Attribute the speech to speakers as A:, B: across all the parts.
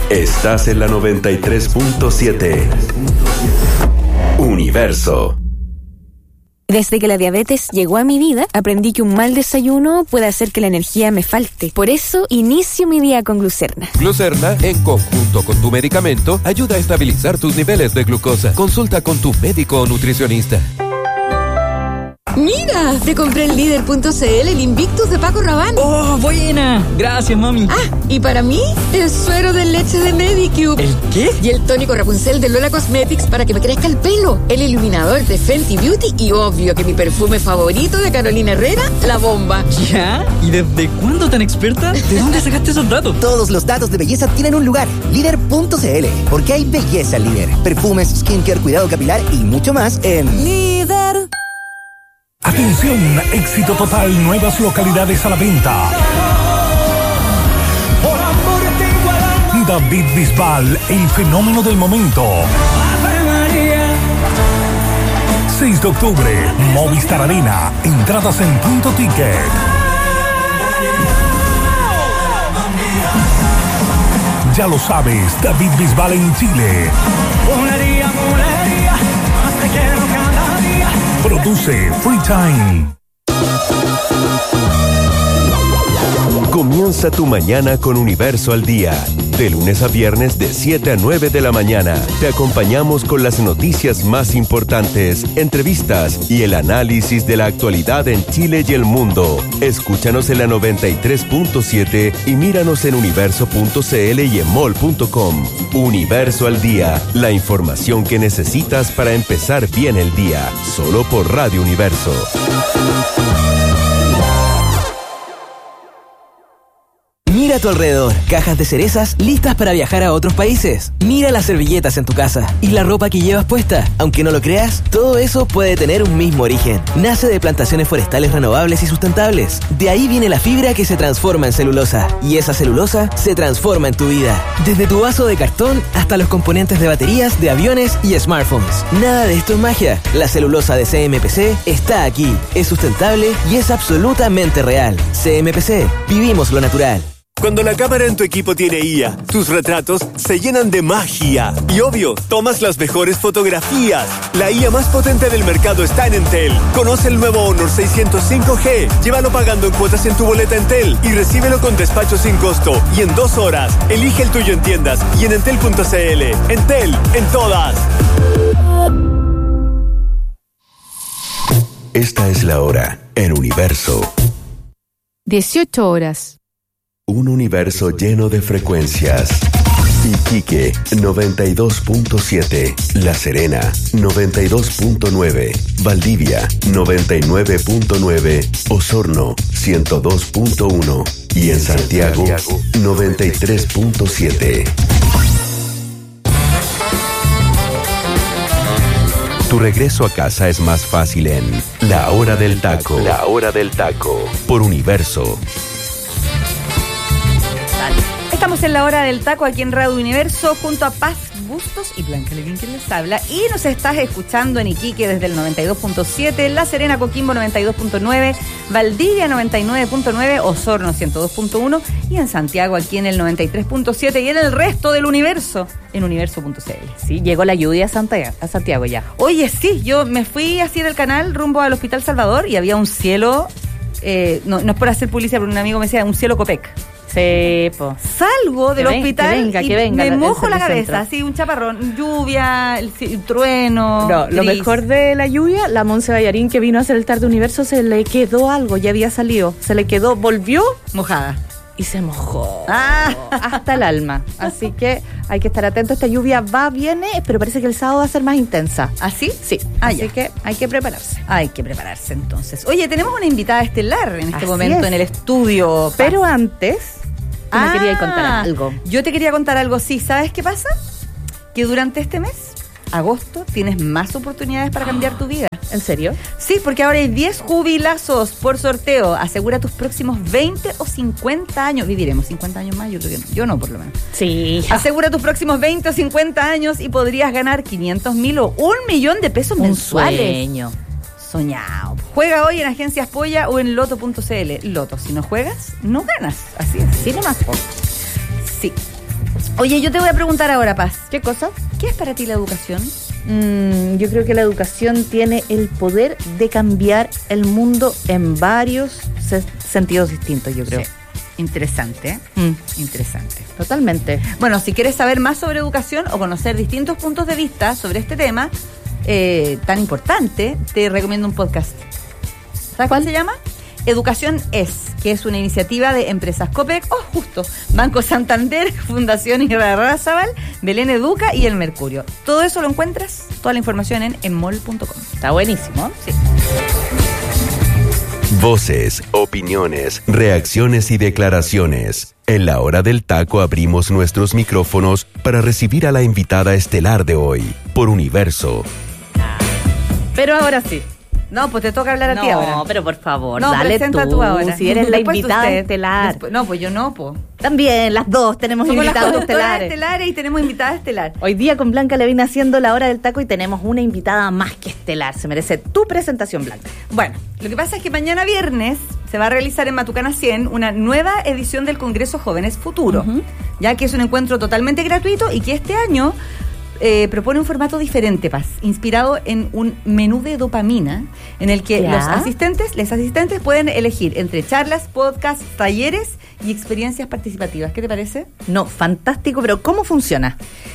A: Estás en la 93.7. Universo.
B: Desde que la diabetes llegó a mi vida, aprendí que un mal desayuno puede hacer que la energía me falte. Por eso, inicio mi día con Glucerna.
C: Glucerna, en conjunto con tu medicamento, ayuda a estabilizar tus niveles de glucosa. Consulta con tu médico o nutricionista.
D: ¡Mira! Te compré en Líder.cl el Invictus de Paco Rabanne.
E: ¡Oh, buena! Gracias, mami.
D: Ah, y para mí, el suero de leche de Medicube.
E: ¿El qué?
D: Y el tónico Rapunzel de Lola Cosmetics para que me crezca el pelo. El iluminador de Fenty Beauty y obvio que mi perfume favorito de Carolina Herrera, La Bomba.
E: ¿Ya? ¿Y desde cuándo tan experta? ¿De dónde sacaste esos datos?
F: Todos los datos de belleza tienen un lugar. Líder.cl. Porque hay belleza en Líder. Perfumes, skincare, cuidado capilar y mucho más en
D: Líder.
G: Atención, éxito total, nuevas localidades a la venta. David Bisbal, el fenómeno del momento. 6 de octubre, Movistar Arena, entradas en Punto Ticket. Ya lo sabes, David Bisbal en Chile. Produce Free Time.
A: Comienza tu mañana con Universo al Día. De lunes a viernes de 7 a 9 de la mañana. Te acompañamos con las noticias más importantes, entrevistas y el análisis de la actualidad en Chile y el mundo. Escúchanos en la 93.7 y míranos en universo.cl y en mall.com. Universo al Día. La información que necesitas para empezar bien el día. Solo por Radio Universo.
F: Mira a tu alrededor, cajas de cerezas listas para viajar a otros países. Mira las servilletas en tu casa y la ropa que llevas puesta. Aunque no lo creas, todo eso puede tener un mismo origen. Nace de plantaciones forestales renovables y sustentables. De ahí viene la fibra que se transforma en celulosa. Y esa celulosa se transforma en tu vida. Desde tu vaso de cartón hasta los componentes de baterías, de aviones y smartphones. Nada de esto es magia. La celulosa de CMPC está aquí. Es sustentable y es absolutamente real. CMPC, vivimos lo natural.
H: Cuando la cámara en tu equipo tiene IA, tus retratos se llenan de magia. Y obvio, tomas las mejores fotografías. La IA más potente del mercado está en Entel. Conoce el nuevo Honor 605G. Llévalo pagando en cuotas en tu boleta Entel y recíbelo con despacho sin costo. Y en 2 horas, elige el tuyo en tiendas y en Entel.cl. Entel, en todas.
A: Esta es la hora en Universo.
I: 18 horas.
A: Un universo lleno de frecuencias. Iquique 92.7, La Serena 92.9, Valdivia 99.9, Osorno 102.1 y en Santiago 93.7. Tu regreso a casa es más fácil en La Hora del Taco. La Hora del Taco por Universo.
J: Estamos en La Hora del Taco aquí en Radio Universo junto a Paz Bustos y Blanca Levin, quien les habla. Y nos estás escuchando en Iquique desde el 92.7, La Serena, Coquimbo 92.9, Valdivia 99.9, Osorno 102.1 y en Santiago aquí en el 93.7 y en el resto del universo en universo.cl.
I: Sí, llegó la lluvia a Santiago ya.
J: Oye, sí, yo me fui así del canal rumbo al Hospital Salvador y había un cielo, no es por hacer publicidad, pero un amigo me decía, un cielo Copec.
I: Sí, po.
J: Salgo del hospital
I: que venga,
J: me mojo la cabeza, así un chaparrón, lluvia, el trueno.
I: No, lo
J: gris.
I: mejor de la lluvia, la Monse Ballarín que vino a hacer el Tarde Universo, se le quedó algo, ya había salido, se le quedó, volvió
J: mojada.
I: Y se mojó hasta el alma. Así que hay que estar atento. Esta lluvia viene, pero parece que el sábado va a ser más intensa.
J: ¿Ah, sí?
I: Sí. Así que hay que prepararse.
J: Hay que prepararse entonces. Oye, tenemos una invitada estelar en este
I: Así
J: momento
I: es.
J: en el estudio.
I: Pero antes, tú me querías contar algo.
J: Yo te quería contar algo, sí. ¿Sabes qué pasa? Que durante este mes, agosto, tienes más oportunidades para cambiar tu vida.
I: ¿En serio?
J: Sí, porque ahora hay 10 jubilazos por sorteo. Asegura tus próximos 20 o 50 años. ¿Viviremos 50 años más? Yo creo que no. Yo no, por lo menos.
I: Sí.
J: Asegura tus próximos 20 o 50 años y podrías ganar 500.000 o 1 millón de pesos mensuales.
I: Sueño.
J: Soñado. Juega hoy en Agencias Polla o en loto.cl. Loto, si no juegas, no ganas. Así es.
I: Sí, nomás.
J: Sí. Oye, yo te voy a preguntar ahora, Paz.
I: ¿Qué cosa?
J: ¿Qué es para ti la educación?
I: Yo creo que la educación tiene el poder de cambiar el mundo en varios sentidos distintos, yo creo.
J: Sí. Interesante, interesante.
I: Totalmente.
J: Bueno, si quieres saber más sobre educación o conocer distintos puntos de vista sobre este tema tan importante, te recomiendo un podcast. ¿Sabes cuál se llama? Educación Es, que es una iniciativa de Empresas Copec, justo, Banco Santander, Fundación Irarrázaval, Belén Educa y El Mercurio. Todo eso lo encuentras, toda la información en enmol.com.
I: Está buenísimo.
J: Sí.
A: Voces, opiniones, reacciones y declaraciones. En la hora del taco abrimos nuestros micrófonos para recibir a la invitada estelar de hoy, por Universo.
I: Pero ahora sí.
J: No, pues te toca hablar a ti ahora.
I: No, pero por favor,
J: No,
I: dale tú
J: ahora.
I: si eres la
J: Después
I: invitada
J: usted.
I: estelar.
J: No, pues yo no, pues.
I: También, las dos tenemos
J: Somos las
I: invitados
J: conductoras
I: estelares.
J: estelares y tenemos invitada estelar.
I: Hoy día con Blanca le vine haciendo la hora del taco y tenemos una invitada más que estelar. Se merece tu presentación, Blanca.
J: Bueno, lo que pasa es que mañana viernes se va a realizar en Matucana 100 una nueva edición del Congreso Jóvenes Futuro, ya que es un encuentro totalmente gratuito y que este año propone un formato diferente, Paz, inspirado en un menú de dopamina en el que les asistentes pueden elegir entre charlas, podcasts, talleres y experiencias participativas. ¿Qué te parece?
I: No, fantástico, pero ¿cómo funciona?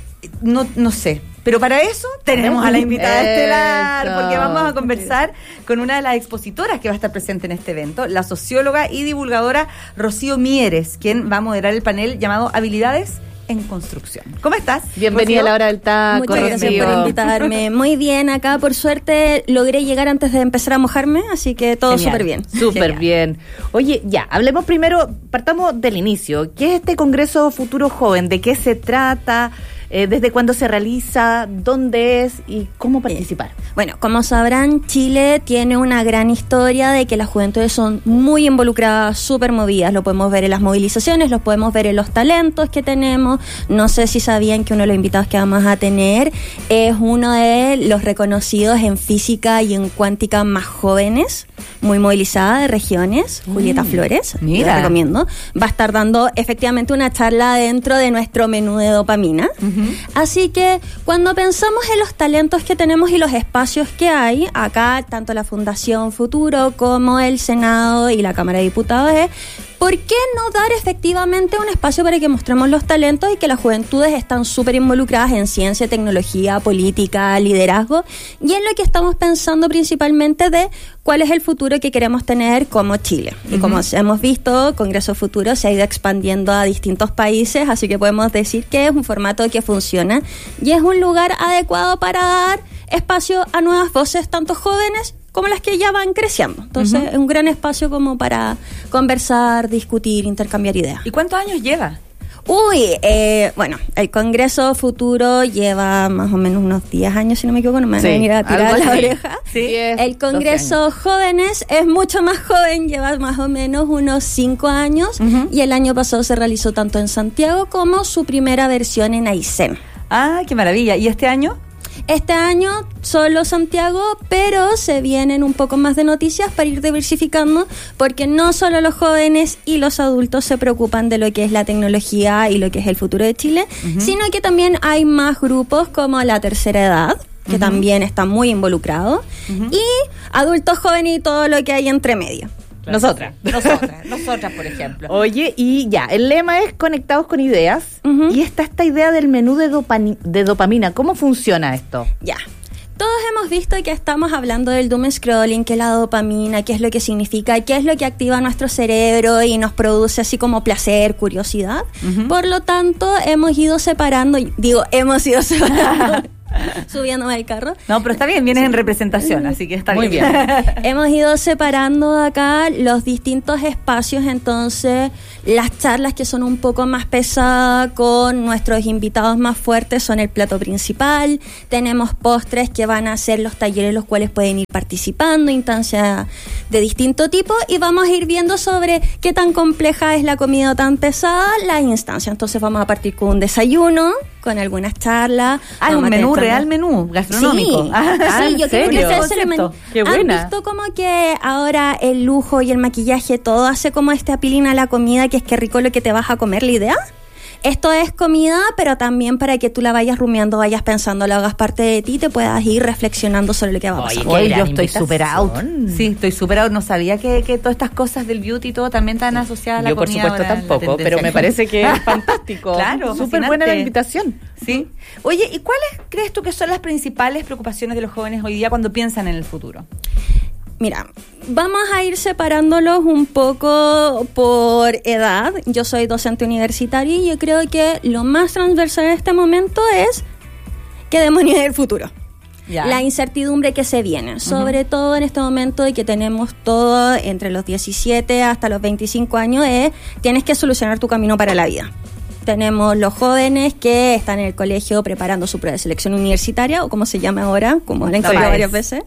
J: No sé, pero para eso tenemos a la invitada estelar, porque vamos a conversar con una de las expositoras que va a estar presente en este evento, la socióloga y divulgadora Rocío Mieres, quien va a moderar el panel llamado Habilidades en Construcción. ¿Cómo estás?
I: Bienvenida a la hora del taco.
K: Muchas gracias por invitarme. Muy bien, acá por suerte logré llegar antes de empezar a mojarme, así que todo súper bien.
I: Súper bien. Oye, ya, hablemos primero, partamos del inicio. ¿Qué es este Congreso Futuro Joven? ¿De qué se trata? ¿Desde cuándo se realiza? ¿Dónde es? ¿Y cómo participar?
K: Bueno, como sabrán, Chile tiene una gran historia de que las juventudes son muy involucradas, súper movidas. Lo podemos ver en las movilizaciones, lo podemos ver en los talentos que tenemos. No sé si sabían que uno de los invitados que vamos a tener es uno de los reconocidos en física y en cuántica más jóvenes, muy movilizada de regiones, Julieta Flores.
J: Mira.
K: La recomiendo. Va a estar dando efectivamente una charla dentro de nuestro menú de dopamina. Así que cuando pensamos en los talentos que tenemos y los espacios que hay, acá tanto la Fundación Futuro como el Senado y la Cámara de Diputados es ¿por qué no dar efectivamente un espacio para que mostremos los talentos y que las juventudes están súper involucradas en ciencia, tecnología, política, liderazgo y en lo que estamos pensando principalmente de cuál es el futuro que queremos tener como Chile? Y como hemos visto, Congreso Futuro se ha ido expandiendo a distintos países, así que podemos decir que es un formato que funciona y es un lugar adecuado para dar espacio a nuevas voces, tanto jóvenes como las que ya van creciendo. Entonces, es un gran espacio como para conversar, discutir, intercambiar ideas.
J: ¿Y cuántos años lleva?
K: Bueno, el Congreso Futuro lleva más o menos unos 10 años, si no me equivoco, no me van a venir a tirar la oreja.
J: Sí.
K: El Congreso Jóvenes es mucho más joven, lleva más o menos unos 5 años, y el año pasado se realizó tanto en Santiago como su primera versión en Aysén.
J: Ah, qué maravilla. ¿Y este año?
K: Este año solo Santiago, pero se vienen un poco más de noticias para ir diversificando, porque no solo los jóvenes y los adultos se preocupan de lo que es la tecnología y lo que es el futuro de Chile, sino que también hay más grupos como la tercera edad, que también está muy involucrado, y adultos jóvenes y todo lo que hay entre medio.
J: Nosotras, por ejemplo.
I: Oye, y ya, el lema es Conectados con Ideas, y está esta idea del menú de dopamina. ¿Cómo funciona esto?
K: Ya. Todos hemos visto que estamos hablando del doom scrolling, que es la dopamina, qué es lo que significa, qué es lo que activa nuestro cerebro y nos produce así como placer, curiosidad. Por lo tanto, hemos ido separando subiéndome al carro.
J: No, pero está bien, vienes en representación, así que está
I: muy bien.
K: Hemos ido separando acá los distintos espacios, entonces las charlas que son un poco más pesadas con nuestros invitados más fuertes son el plato principal, tenemos postres que van a ser los talleres los cuales pueden ir participando, instancias de distinto tipo, y vamos a ir viendo sobre qué tan compleja es la comida o tan pesada la instancia. Entonces vamos a partir con un desayuno, con algunas charlas.
J: Ah, un menú real, menú gastronómico.
K: Sí, yo creo que ese es el menú.
I: Qué buena.
K: ¿Han visto como que ahora el lujo y el maquillaje todo hace como este apilín a la comida, que es que rico lo que te vas a comer, la idea? esto es comida, pero también para que tú la vayas rumiando, vayas pensando, lo hagas parte de ti, te puedas ir reflexionando sobre lo que va a pasar.
J: Oye, yo estoy súper out. Sí, estoy súper out. No sabía que todas estas cosas del beauty y todo también están asociadas a la comida.
I: Yo, por supuesto, tampoco, pero me parece que es fantástico.
J: Claro,
I: súper buena la invitación.
J: Sí. Oye, ¿y cuáles crees tú que son las principales preocupaciones de los jóvenes hoy día cuando piensan en el futuro?
K: Mira, vamos a ir separándolos un poco por edad. Yo soy docente universitaria y yo creo que lo más transversal en este momento es qué demonios es el futuro. Ya. La incertidumbre que se viene, sobre todo en este momento de que tenemos todo entre los 17 hasta los 25 años, tienes que solucionar tu camino para la vida. Tenemos los jóvenes que están en el colegio preparando su prueba de selección universitaria, o como se llama ahora, como la han contado varias veces.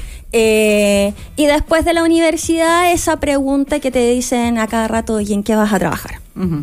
K: Y después de la universidad, esa pregunta que te dicen a cada rato, ¿y en qué vas a trabajar?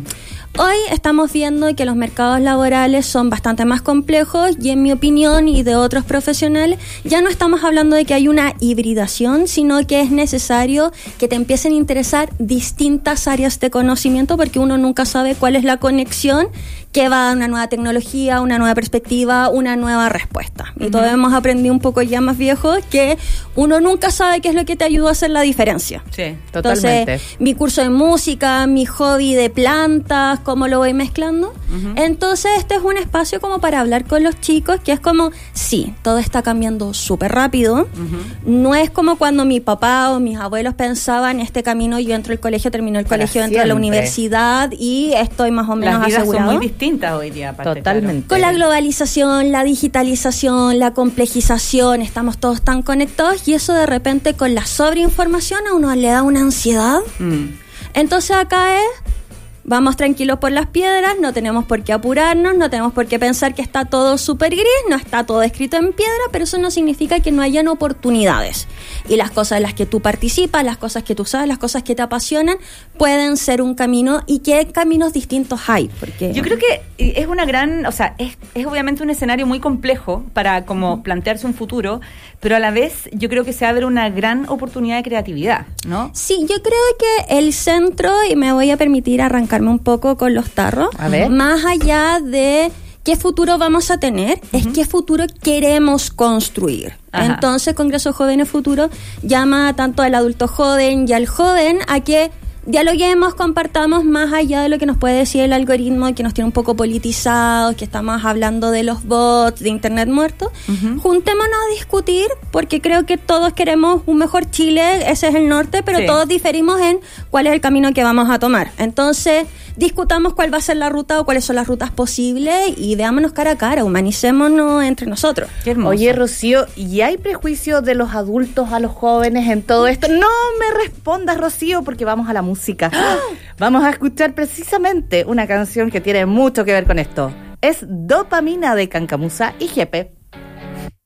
K: Hoy estamos viendo que los mercados laborales son bastante más complejos y, en mi opinión y de otros profesionales, ya no estamos hablando de que hay una hibridación, sino que es necesario que te empiecen a interesar distintas áreas de conocimiento, porque uno nunca sabe cuál es la conexión que va a dar una nueva tecnología, una nueva perspectiva, una nueva respuesta. Y todos hemos aprendido un poco ya más viejos que uno nunca sabe qué es lo que te ayuda a hacer la diferencia.
I: Sí, totalmente.
K: Entonces, mi curso de música, mi hobby de plantas, cómo lo voy mezclando. Entonces, este es un espacio como para hablar con los chicos, que es como, sí, todo está cambiando súper rápido. No es como cuando mi papá o mis abuelos pensaban, este camino, yo entro al colegio, termino el colegio, entro a la universidad y estoy más o menos asegurado.
J: Son muy distintas hoy día. Aparte,
I: totalmente.
K: Claro. Con la globalización, la digitalización, la complejización, estamos todos tan conectados y eso de repente con la sobreinformación a uno le da una ansiedad. Entonces acá vamos tranquilos por las piedras, no tenemos por qué apurarnos, no tenemos por qué pensar que está todo súper gris, no está todo escrito en piedra, pero eso no significa que no hayan oportunidades. Y las cosas en las que tú participas, las cosas que tú sabes, las cosas que te apasionan, pueden ser un camino, y qué caminos distintos hay. Porque
J: yo creo que es una gran, o sea, es obviamente un escenario muy complejo para como plantearse un futuro, pero a la vez yo creo que se abre una gran oportunidad de creatividad, ¿no?
K: Sí, yo creo que el centro, y me voy a permitir arrancarme un poco con los tarros, más allá de qué futuro vamos a tener, es qué futuro queremos construir. Entonces, Congreso Jóvenes Futuro llama tanto al adulto joven y al joven a que dialoguemos, compartamos más allá de lo que nos puede decir el algoritmo, que nos tiene un poco politizados, que estamos hablando de los bots, de Internet muerto. Juntémonos a discutir, porque creo que todos queremos un mejor Chile, ese es el norte, pero todos diferimos en cuál es el camino que vamos a tomar. Entonces, discutamos cuál va a ser la ruta o cuáles son las rutas posibles y veámonos cara a cara, humanicémonos entre nosotros.
I: Qué hermoso. Oye, Rocío, ¿y hay prejuicios de los adultos a los jóvenes en todo esto? No me respondas, Rocío, porque vamos a la música. Vamos a escuchar precisamente una canción que tiene mucho que ver con esto. Es Dopamina de Cancamusa y Jepe.